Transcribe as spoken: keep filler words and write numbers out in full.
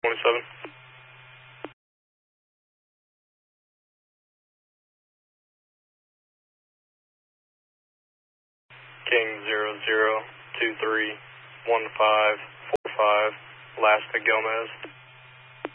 twenty-seven. King zero zero two three one five four five, last to Gomez.